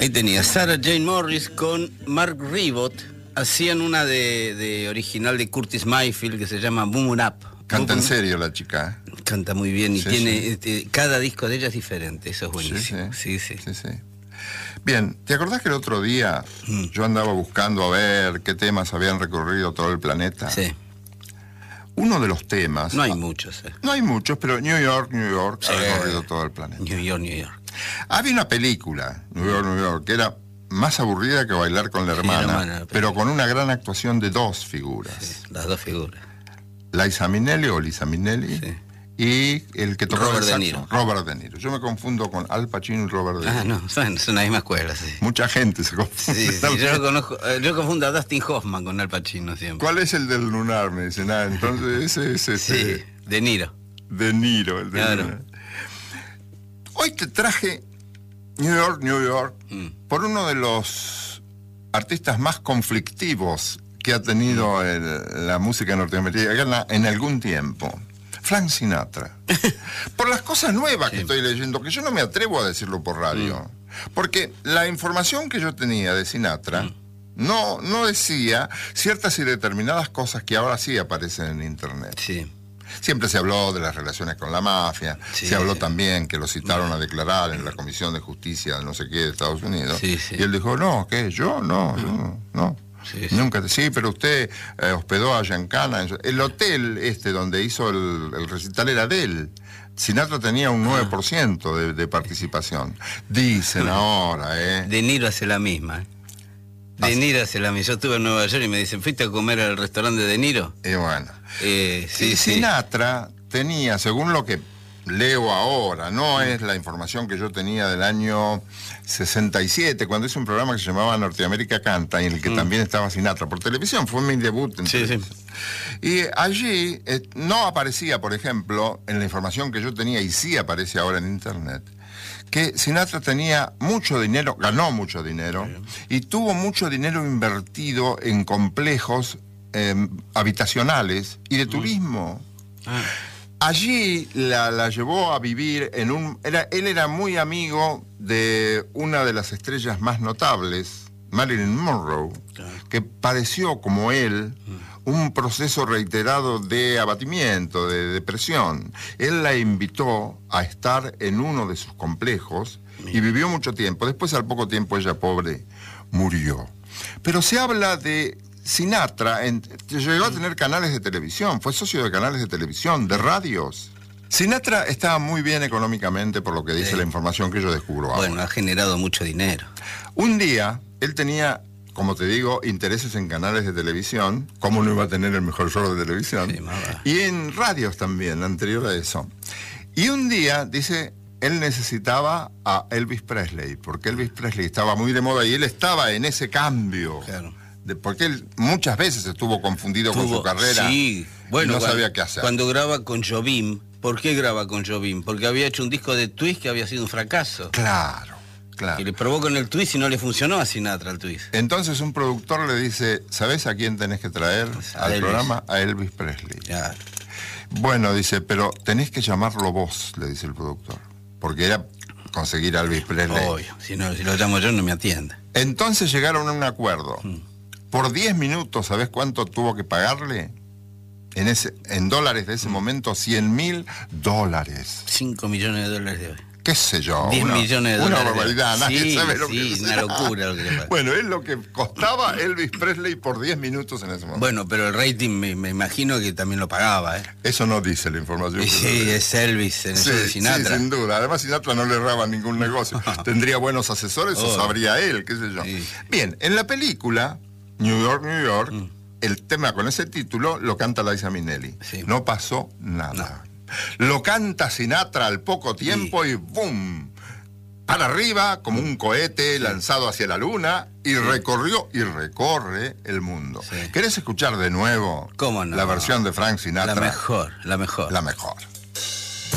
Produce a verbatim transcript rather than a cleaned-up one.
Ahí tenía Sarah Jane Morris con Mark Ribot. Hacían una de, de original de Curtis Mayfield que se llama Boom Up. Canta en serio la chica, ¿eh? Canta muy bien y sí, tiene sí. Este, cada disco de ella es diferente, eso es buenísimo. Sí, sí, sí. sí, sí. Bien, ¿te acordás que el otro día mm. yo andaba buscando a ver qué temas habían recorrido todo el planeta? Sí. Uno de los temas... No hay muchos. Eh. No hay muchos, pero New York, New York sí. ha recorrido todo el planeta. New York, New York. Había una película, New York, New York, que era más aburrida que Bailar con la hermana, sí, hermana pero con una gran actuación de dos figuras. Sí, las dos figuras. Liza Minnelli o Liza Minnelli sí. y el que tocaba Robert el saxo, De Niro. Robert De Niro. Yo me confundo con Al Pacino y Robert De Niro. Ah, no, son, son la misma escuela, sí. Mucha gente se confunde. Sí, sí, yo, conozco, yo confundo a Dustin Hoffman con Al Pacino siempre. ¿Cuál es el del lunar? Me dicen, ah, entonces ese es ese. Sí, De Niro. De Niro, el de claro. Niro. Hoy te traje New York, New York, mm. por uno de los artistas más conflictivos que ha tenido el, la música norteamericana en algún tiempo. Frank Sinatra. Por las cosas nuevas sí. que estoy leyendo, que yo no me atrevo a decirlo por radio. Mm. Porque la información que yo tenía de Sinatra mm. no, no decía ciertas y determinadas cosas que ahora sí aparecen en internet. Sí. Siempre se habló de las relaciones con la mafia, sí. se habló también que lo citaron a declarar en la Comisión de Justicia no sé qué de Estados Unidos. Sí, sí. Y él dijo, no, ¿qué? ¿Yo? No, yo no. no. Sí, sí. Nunca, sí, pero usted eh, hospedó a Giancana. El hotel este donde hizo el, el recital era de él. Sinatra tenía un nueve por ciento de, de participación. Dicen ahora, ¿eh? De Niro hace la misma. De Niro hace la misma. Yo estuve en Nueva York y me dicen, ¿fuiste a comer al restaurante de De Niro? Y bueno. Eh, sí, y sí. Sinatra tenía, según lo que leo ahora, no es la información que yo tenía del año sesenta y siete, cuando hice un programa que se llamaba Norteamérica Canta, en el que mm. también estaba Sinatra por televisión, fue mi debut en sí, televisión. Sí. Y allí eh, no aparecía, por ejemplo, en la información que yo tenía, y sí aparece ahora en internet, que Sinatra tenía mucho dinero, ganó mucho dinero, sí. y tuvo mucho dinero invertido en complejos eh, habitacionales y de turismo. Mm. Ah. Allí la, la llevó a vivir en un... Era, él era muy amigo de una de las estrellas más notables, Marilyn Monroe, claro. que padeció, como él, mm. un proceso reiterado de abatimiento, de depresión. Él la invitó a estar en uno de sus complejos y vivió mucho tiempo. Después, al poco tiempo, ella, pobre, murió. Pero se habla de... Sinatra en, llegó a tener canales de televisión, fue socio de canales de televisión, de radios. Sinatra estaba muy bien económicamente, por lo que dice sí. la información que yo descubro ahora. Bueno, ha generado mucho dinero. Un día, él tenía, como te digo, intereses en canales de televisión, ¿cómo no iba a tener el mejor show de televisión? Sí, y en radios también, anterior a eso. Y un día, dice... él necesitaba a Elvis Presley, porque Elvis Presley estaba muy de moda y él estaba en ese cambio. Claro. De, porque él muchas veces estuvo confundido Tuvo, con su carrera. Sí, bueno, y no cuando, sabía qué hacer. Cuando graba con Jobim, ¿por qué graba con Jobim? Porque había hecho un disco de Twist que había sido un fracaso. Claro, claro. Y le probó con el Twist y no le funcionó a Sinatra el Twist. Entonces un productor le dice, ¿sabés a quién tenés que traer pues al Elvis. programa? A Elvis Presley. Claro. Bueno, dice, pero tenés que llamarlo vos, le dice el productor. Porque era conseguir a Elvis Presley. Obvio, si, no, si lo llamo yo no me atiende. Entonces llegaron a un acuerdo. Hmm. Por diez minutos, ¿sabés cuánto tuvo que pagarle? En ese, en dólares de ese hmm. momento, cien mil dólares. cinco millones de dólares de hoy. ¿Qué sé yo? diez millones de dólares. Una barbaridad, nadie sí, sabe lo sí, que una locura lo que le pasa. Bueno, es lo que costaba Elvis Presley por diez minutos en ese momento. Bueno, pero el rating me, me imagino que también lo pagaba, ¿eh? Eso no dice la información. Y sí, es Elvis en sí, eso de Sinatra. Sí, sin duda. Además, Sinatra no le erraba ningún negocio. Tendría buenos asesores oh. o sabría él, qué sé yo. Sí. Bien, en la película New York, New York, mm. el tema con ese título lo canta Liza Minnelli. Sí. No pasó nada. No. Lo canta Sinatra al poco tiempo sí. y ¡boom! Para arriba, como un cohete sí. lanzado hacia la luna, y sí. recorrió y recorre el mundo. Sí. ¿Querés escuchar de nuevo ¿Cómo no? la versión de Frank Sinatra? La mejor, la mejor. La mejor.